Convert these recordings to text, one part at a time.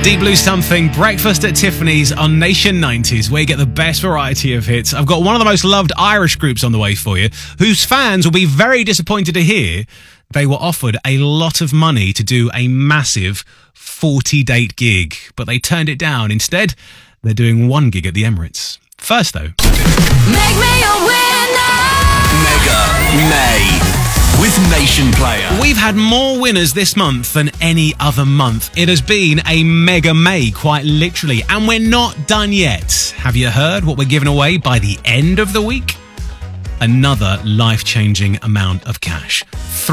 Deep Blue Something, Breakfast at Tiffany's on Nation 90s, where you get the best variety of hits. I've got one of the most loved Irish groups on the way for you, whose fans will be very disappointed to hear they were offered a lot of money to do a massive 40-date gig, but they turned it down. Instead, they're doing one gig at the Emirates. First, though... Make me a winner! Mega May with Nation Player. We've had more winners this month than any other month. It has been a Mega May, quite literally, and we're not done yet. Have you heard what we're giving away by the end of the week? Another life-changing amount of cash.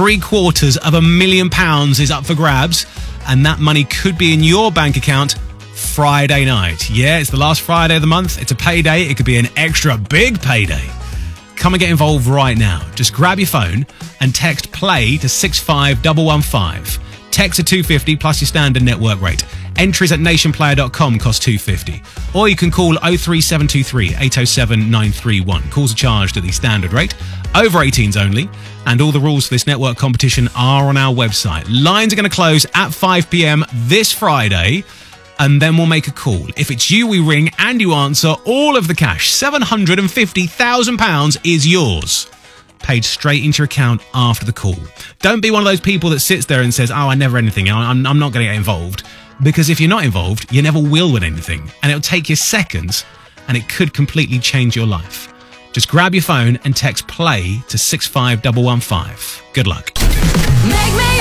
£750,000 is up for grabs, and that money could be in your bank account Friday night. Yeah, it's the last Friday of the month. It's a payday. It could be an extra big payday. Come and get involved right now. Just grab your phone and text PLAY to 65115. Text to 250 plus your standard network rate. Entries at nationplayer.com cost £2.50. Or you can call 03723 807 931. Calls are charged at the standard rate. Over 18s only. And all the rules for this network competition are on our website. Lines are going to close at 5 p.m. this Friday. And then we'll make a call. If it's you, we ring and you answer. All of the cash, £750,000, is yours. Paid straight into your account after the call. Don't be one of those people that sits there and says, I never anything. I'm not going to get involved. Because if you're not involved, you never will win anything. And it'll take you seconds, and it could completely change your life. Just grab your phone and text PLAY to 65115. Good luck. Make me